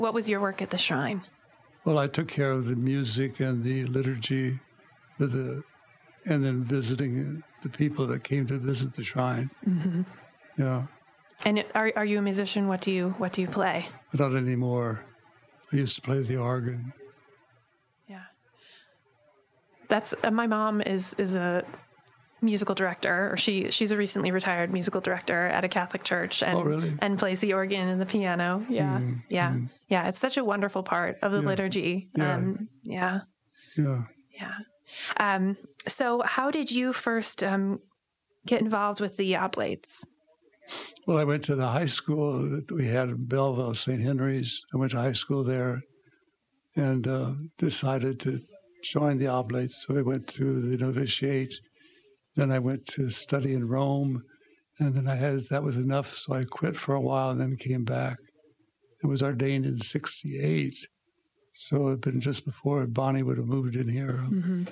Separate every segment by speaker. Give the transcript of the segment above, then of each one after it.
Speaker 1: What was your work at the shrine?
Speaker 2: Well, I took care of the music and the liturgy, and then visiting the people that came to visit the shrine.
Speaker 1: Mm-hmm.
Speaker 2: Yeah.
Speaker 1: And are you a musician? What do you play?
Speaker 2: Not anymore. I used to play the organ.
Speaker 1: Yeah. That's my mom is a musical director, or she's a recently retired musical director at a Catholic church, and
Speaker 2: really?
Speaker 1: and plays the organ and the piano. Yeah. It's such a wonderful part of the liturgy. Yeah. So how did you first get involved with the Oblates?
Speaker 2: Well, I went to the high school that we had in Belleville, St. Henry's. I went to high school there and decided to join the Oblates. So I went to the novitiate. Then I went to study in Rome, and then that was enough, so I quit for a while and then came back. I was ordained in 1968, so it had been just before Bonnie would have moved in here.
Speaker 1: Mm-hmm.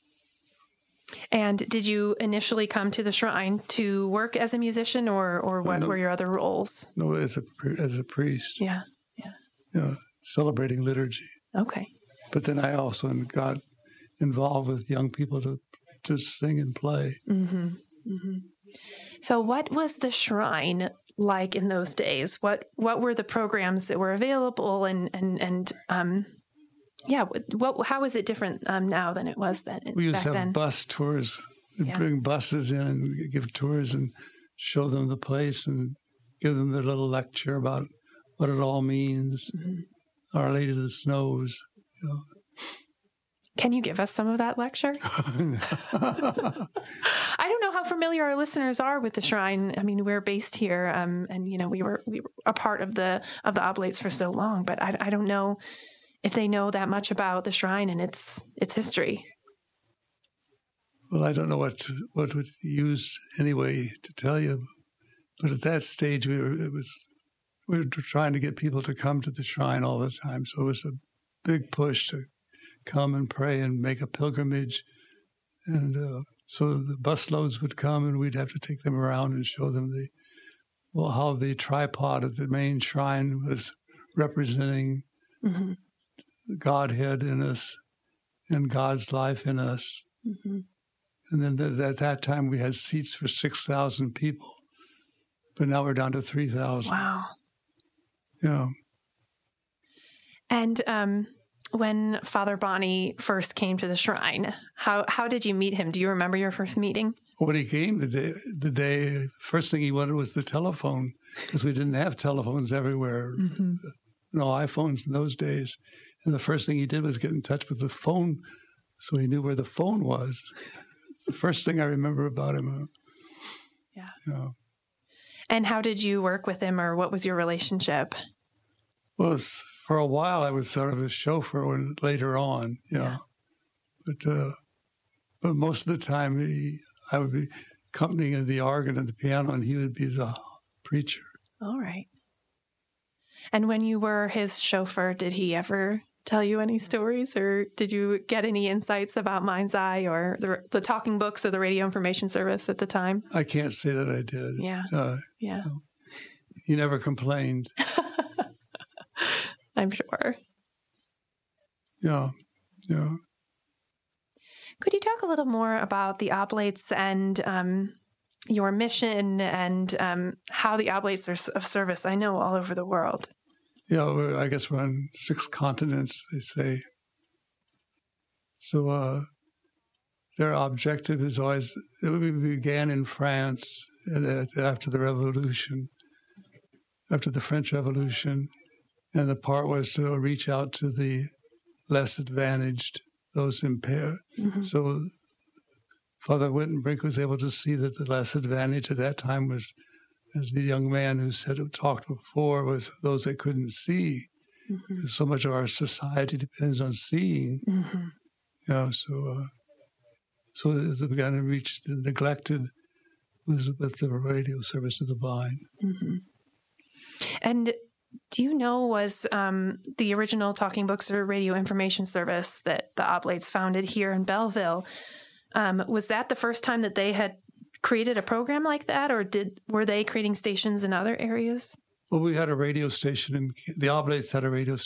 Speaker 1: And did you initially come to the shrine to work as a musician, or what were your other roles?
Speaker 2: No, as a priest.
Speaker 1: Yeah.
Speaker 2: Celebrating liturgy.
Speaker 1: Okay.
Speaker 2: But then I also got involved with young people to sing and play.
Speaker 1: Mm-hmm. Mm-hmm. So what was the shrine like in those days? What were the programs that were available, how is it different now than it was then?
Speaker 2: We used to have bus tours. We'd bring buses in and give tours and show them the place and give them their little lecture about what it all means. Mm-hmm. Our Lady of the Snows.
Speaker 1: Can you give us some of that lecture? I don't know how familiar our listeners are with the shrine. I mean, we're based here, and we were a part of the Oblates for so long, but I don't know if they know that much about the shrine and its history.
Speaker 2: Well, I don't know what would use anyway to tell you, but at that stage we were trying to get people to come to the shrine all the time, so it was a big push to come and pray and make a pilgrimage. And so the busloads would come and we'd have to take them around and show them how the tripod at the main shrine was representing
Speaker 1: mm-hmm.
Speaker 2: the Godhead in us and God's life in us.
Speaker 1: Mm-hmm.
Speaker 2: And then at that time we had seats for 6,000 people, but now we're down to 3,000.
Speaker 1: Wow.
Speaker 2: Yeah.
Speaker 1: And when Father Bonney first came to the shrine, how did you meet him? Do you remember your first meeting?
Speaker 2: When he came the day, first thing he wanted was the telephone, because we didn't have telephones everywhere.
Speaker 1: Mm-hmm.
Speaker 2: No iPhones in those days. And the first thing he did was get in touch with the phone, so he knew where the phone was. It's the first thing I remember about him.
Speaker 1: Yeah. And how did you work with him, or what was your relationship?
Speaker 2: Well, for a while I was sort of his chauffeur later on,
Speaker 1: Yeah.
Speaker 2: But most of the time I would be accompanying the organ and the piano, and he would be the preacher.
Speaker 1: All right. And when you were his chauffeur, did he ever tell you any stories, or did you get any insights about Mind's Eye or the talking books or the radio information service at the time?
Speaker 2: I can't say that I did.
Speaker 1: Yeah.
Speaker 2: He never complained.
Speaker 1: I'm sure.
Speaker 2: Yeah.
Speaker 1: Could you talk a little more about the Oblates and your mission and how the Oblates are of service, I know, all over the world?
Speaker 2: Yeah, I guess we're on 6 continents, they say. So their objective is always, we began in France after the Revolution, after the French Revolution, and the part was to reach out to the less advantaged, those impaired.
Speaker 1: Mm-hmm.
Speaker 2: So Father Wittenbrink was able to see that the less advantaged at that time was, as the young man who talked before, was those that couldn't see.
Speaker 1: Mm-hmm.
Speaker 2: So much of our society depends on seeing.
Speaker 1: Mm-hmm.
Speaker 2: So as it began to reach the neglected, was with the radio service of the blind.
Speaker 1: Mm-hmm. And do you know, was the original Talking Books or radio information service that the Oblates founded here in Belleville, was that the first time that they had created a program like that, or were they creating stations in other areas?
Speaker 2: Well, we had a radio station, and the Oblates had a radio